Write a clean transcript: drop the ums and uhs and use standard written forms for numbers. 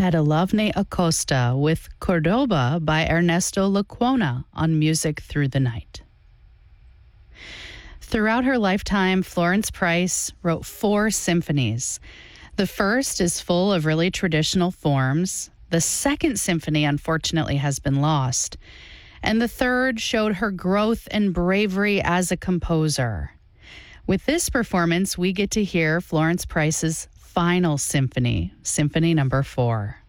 Adelavne Acosta with Cordoba by Ernesto Lecuona on Music Through the Night. Throughout her lifetime, Florence Price wrote 4 symphonies. The first is full of really traditional forms. The second symphony, unfortunately, has been lost. And the third showed her growth and bravery as a composer. With this performance, we get to hear Florence Price's final symphony, Symphony Number 4.